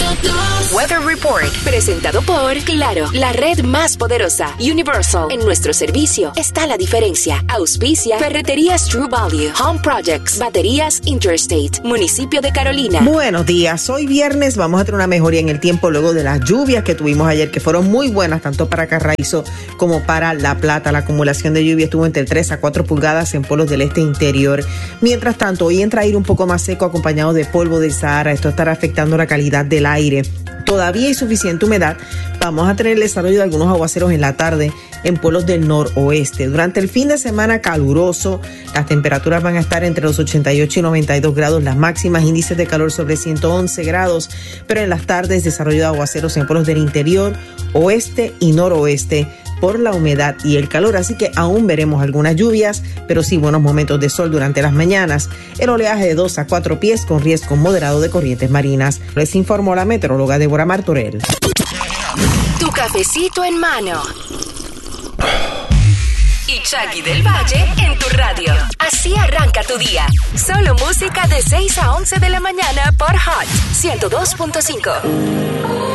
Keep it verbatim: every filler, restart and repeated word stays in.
Weather Report, presentado por Claro, la red más poderosa. Universal, en nuestro servicio está la diferencia. Auspicia Ferreterías True Value, Home Projects, Baterías Interstate, Municipio de Carolina. Buenos días, hoy viernes vamos a tener una mejoría en el tiempo luego de las lluvias que tuvimos ayer, que fueron muy buenas tanto para Carraízo como para La Plata. La acumulación de lluvia estuvo entre tres a cuatro pulgadas en pueblos del este interior. Mientras tanto, hoy entra aire un poco más seco acompañado de polvo del Sahara. Esto estará afectando la calidad del aire. Todavía hay suficiente humedad. Vamos a tener el desarrollo de algunos aguaceros en la tarde en pueblos del noroeste. Durante el fin de semana caluroso, las temperaturas van a estar entre los ochenta y ocho y noventa y dos grados, las máximas, índices de calor sobre ciento once grados, pero en las tardes desarrollo de aguaceros en pueblos del interior, oeste y noroeste por la humedad y el calor, así que aún veremos algunas lluvias, pero sí buenos momentos de sol durante las mañanas. El oleaje de dos a cuatro pies con riesgo moderado de corrientes marinas. Les informó la meteoróloga Débora Martorell. Tu cafecito en mano. Y Chucky del Valle en tu radio. Así arranca tu día. Solo música de seis a once de la mañana por Hot ciento dos punto cinco.